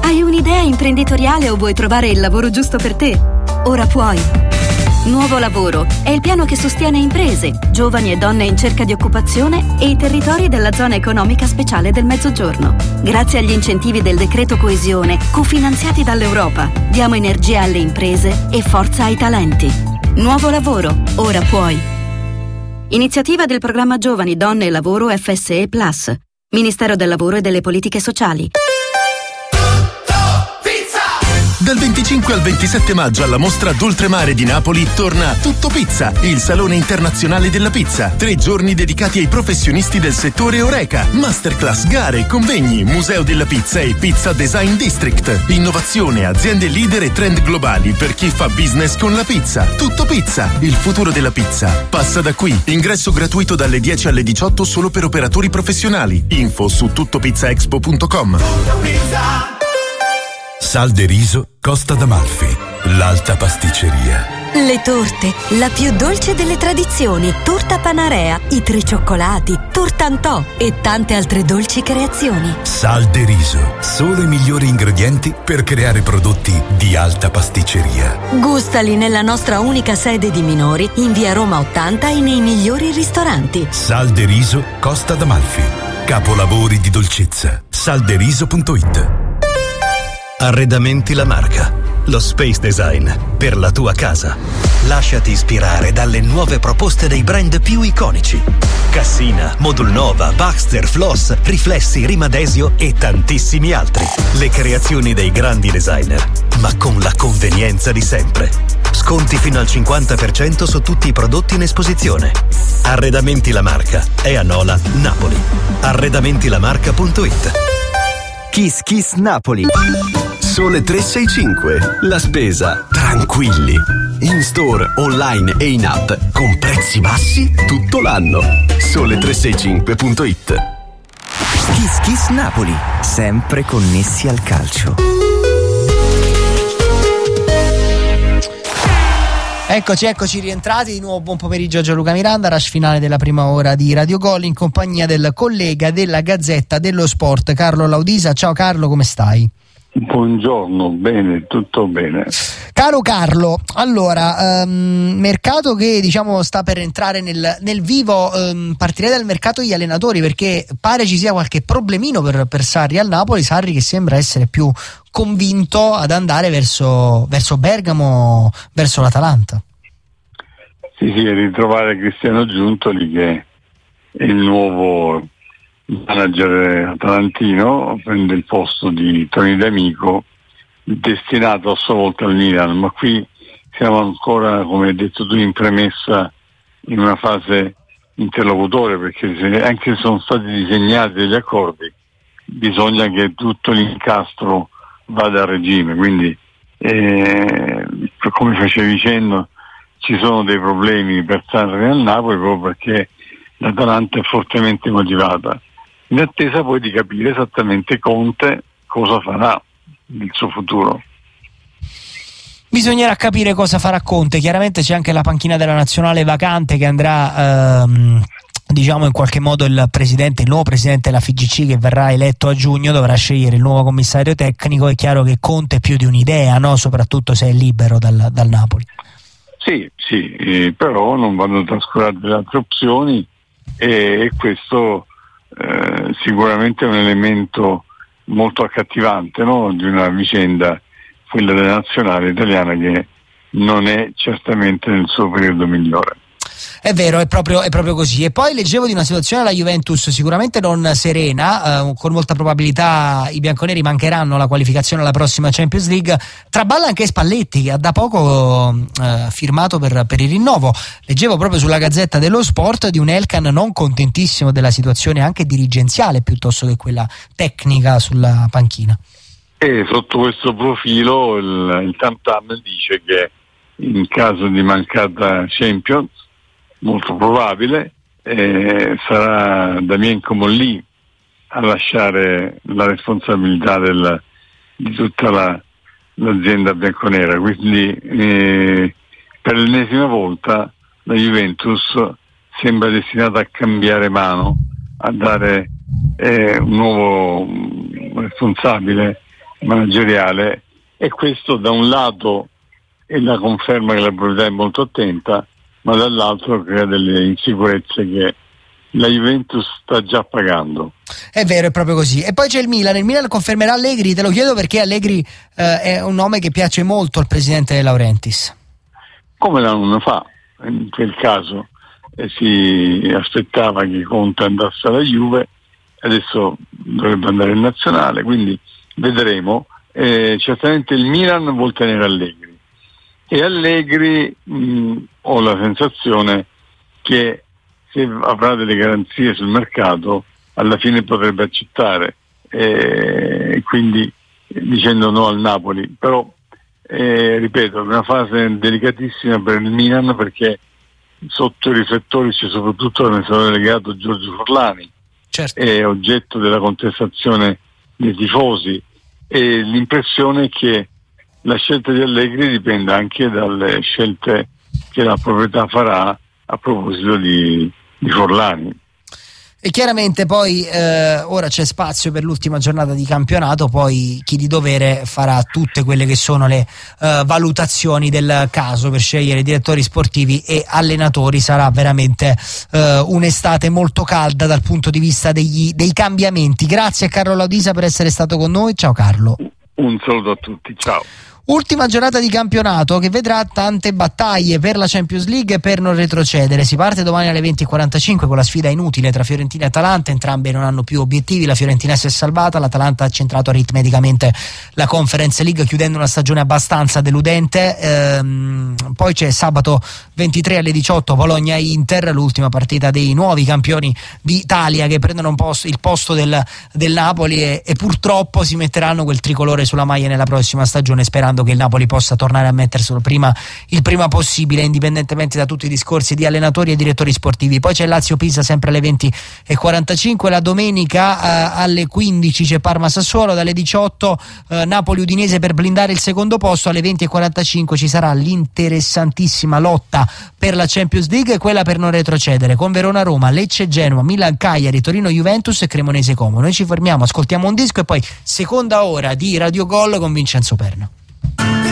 Hai un'idea imprenditoriale o vuoi trovare il lavoro giusto per te? Ora puoi. Nuovo Lavoro è il piano che sostiene imprese, giovani e donne in cerca di occupazione e i territori della zona economica speciale del Mezzogiorno. Grazie agli incentivi del decreto coesione, cofinanziati dall'Europa, diamo energia alle imprese e forza ai talenti. Nuovo Lavoro, ora puoi. Iniziativa del programma Giovani, Donne e Lavoro FSE Plus. Ministero del Lavoro e delle Politiche Sociali. Dal 25 al 27 maggio alla mostra d'Oltremare di Napoli torna Tutto Pizza, il salone internazionale della pizza. 3 giorni dedicati ai professionisti del settore Horeca. Masterclass, gare, convegni, museo della pizza e Pizza Design District. Innovazione, aziende leader e trend globali per chi fa business con la pizza. Tutto Pizza, il futuro della pizza. Passa da qui. Ingresso gratuito dalle 10 alle 18 solo per operatori professionali. Info su tuttopizzaexpo.com. Sal de Riso Costa d'Amalfi, l'alta pasticceria. Le torte, la più dolce delle tradizioni, torta Panarea, i 3 cioccolati, tortantò e tante altre dolci creazioni. Sal de Riso, solo i migliori ingredienti per creare prodotti di alta pasticceria. Gustali nella nostra unica sede di Minori, in via Roma 80 e nei migliori ristoranti. Sal de Riso Costa d'Amalfi, capolavori di dolcezza. Salderiso.it. Arredamenti La Marca, lo space design per la tua casa. Lasciati ispirare dalle nuove proposte dei brand più iconici. Cassina, Modulnova, Baxter, Floss, Riflessi, Rimadesio e tantissimi altri. Le creazioni dei grandi designer, ma con la convenienza di sempre. Sconti fino al 50% su tutti i prodotti in esposizione. Arredamenti La Marca è a Nola, Napoli. Arredamentilamarca.it. Kiss Kiss Napoli. Sole 365. La spesa tranquilli. In store, online e in app con prezzi bassi tutto l'anno. Sole365.it. Kiss Kiss Napoli, sempre connessi al calcio. Eccoci rientrati di nuovo. Buon pomeriggio a Gianluca Miranda, rush finale della prima ora di Radio Gol in compagnia del collega della Gazzetta dello Sport Carlo Laudisa. Ciao Carlo, come stai? Buongiorno, bene, tutto bene. Caro Carlo, allora, mercato che diciamo sta per entrare nel vivo, partirei dal mercato degli allenatori perché pare ci sia qualche problemino per Sarri al Napoli. Sarri che sembra essere più convinto ad andare verso Bergamo, verso l'Atalanta. Sì, ritrovare Cristiano Giuntoli che è il nuovo manager atalantino, prende il posto di Tony D'Amico, destinato a sua volta al Milan, ma qui siamo ancora, come hai detto tu in premessa, in una fase interlocutore, perché anche se sono stati disegnati degli accordi bisogna che tutto l'incastro vada a regime, quindi come facevi cenno ci sono dei problemi per Sarri al Napoli proprio perché l'Atalanta è fortemente motivata, in attesa poi di capire esattamente Conte cosa farà del suo futuro. Bisognerà capire cosa farà Conte. Chiaramente c'è anche la panchina della nazionale vacante che andrà diciamo in qualche modo il nuovo presidente della FIGC che verrà eletto a giugno dovrà scegliere il nuovo commissario tecnico. È chiaro che Conte è più di un'idea, no? Soprattutto se è libero dal Napoli. Sì, però non vanno trascurate le altre opzioni e questo sicuramente è un elemento molto accattivante, no? Di una vicenda, quella della nazionale italiana, che non è certamente nel suo periodo migliore. È vero, è proprio così. E poi leggevo di una situazione alla Juventus sicuramente non serena, con molta probabilità i bianconeri mancheranno la qualificazione alla prossima Champions League. Traballa anche Spalletti, che ha da poco firmato per il rinnovo. Leggevo proprio sulla Gazzetta dello Sport di un Elkan non contentissimo della situazione anche dirigenziale piuttosto che quella tecnica sulla panchina. E sotto questo profilo il Tam Tam dice che in caso di mancata Champions, molto probabile, sarà Damien Comolli a lasciare la responsabilità di tutta l'azienda bianconera, quindi per l'ennesima volta la Juventus sembra destinata a cambiare mano, a dare un nuovo responsabile manageriale, e questo da un lato è la conferma che la proprietà è molto attenta, ma dall'altro crea delle insicurezze che la Juventus sta già pagando. È vero, è proprio così. E poi c'è il Milan confermerà Allegri? Te lo chiedo perché Allegri è un nome che piace molto al presidente De Laurentiis. Come l'anno fa, in quel caso si aspettava che Conte andasse alla Juve, adesso dovrebbe andare in nazionale, quindi vedremo. Certamente il Milan vuol tenere Allegri, e Allegri ho la sensazione che se avrà delle garanzie sul mercato alla fine potrebbe accettare, quindi dicendo no al Napoli. Però ripeto, è una fase delicatissima per il Milan, perché sotto i riflettori c'è soprattutto l'amministratore delegato Giorgio Forlani, certo, è oggetto della contestazione dei tifosi, e l'impressione è che la scelta di Allegri dipenda anche dalle scelte che la proprietà farà a proposito di Forlani. E chiaramente poi ora c'è spazio per l'ultima giornata di campionato, poi chi di dovere farà tutte quelle che sono le valutazioni del caso per scegliere direttori sportivi e allenatori. Sarà veramente un'estate molto calda dal punto di vista dei cambiamenti. Grazie a Carlo Laudisa per essere stato con noi. Ciao Carlo. Un saluto a tutti, ciao. Ultima giornata di campionato che vedrà tante battaglie per la Champions League e per non retrocedere. Si parte domani alle 20:45 con la sfida inutile tra Fiorentina e Atalanta. Entrambe non hanno più obiettivi, la Fiorentina si è salvata, l'Atalanta ha centrato aritmeticamente la Conference League chiudendo una stagione abbastanza deludente. Poi c'è sabato 23 alle 18 Bologna-Inter, l'ultima partita dei nuovi campioni d'Italia che prendono il posto del Napoli e purtroppo si metteranno quel tricolore sulla maglia nella prossima stagione, sperando che il Napoli possa tornare a metterselo il prima possibile, indipendentemente da tutti i discorsi di allenatori e direttori sportivi. Poi c'è Lazio-Pisa sempre alle 20:45, la domenica alle 15 c'è Parma-Sassuolo, dalle 18 Napoli-Udinese per blindare il secondo posto, alle 20:45 ci sarà l'interessantissima lotta per la Champions League e quella per non retrocedere, con Verona-Roma, Lecce-Genoa, Milan-Cagliari, Torino-Juventus e Cremonese-Como. Noi ci fermiamo, ascoltiamo un disco e poi seconda ora di Radio Gol con Vincenzo Perno.